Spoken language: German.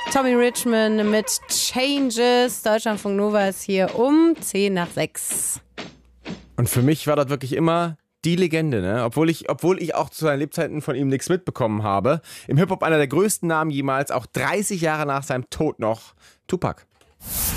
Tommy Richmond mit Changes. Deutschlandfunk Nova ist hier um 5:10. Und für mich war das wirklich immer die Legende, ne? Obwohl ich auch zu seinen Lebzeiten von ihm nichts mitbekommen habe. Im Hip-Hop einer der größten Namen jemals, auch 30 Jahre nach seinem Tod noch, Tupac.